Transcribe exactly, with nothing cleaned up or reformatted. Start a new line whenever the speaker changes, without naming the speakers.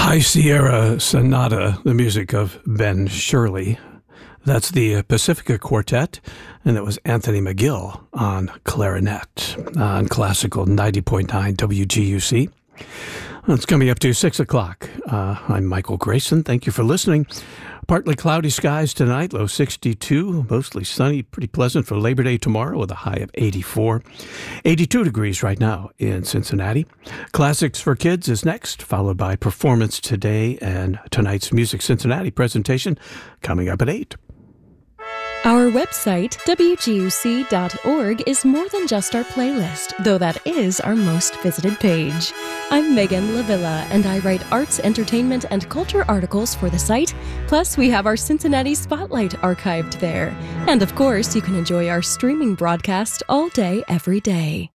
High Sierra Sonata, the music of Ben Shirley. That's the Pacifica Quartet, and that was Anthony McGill on clarinet on Classical ninety point nine W G U C. It's coming up to six o'clock. Uh, I'm Michael Grayson. Thank you for listening. Partly cloudy skies tonight, low sixty-two, mostly sunny, pretty pleasant for Labor Day tomorrow with a high of eighty-four. eighty-two degrees right now in Cincinnati. Classics for Kids is next, followed by Performance Today and tonight's Music Cincinnati presentation coming up at eight.
Our website, W G U C dot org, is more than just our playlist, though that is our most visited page. I'm Megan Lavilla, and I write arts, entertainment, and culture articles for the site. Plus, we have our Cincinnati Spotlight archived there. And of course, you can enjoy our streaming broadcast all day, every day.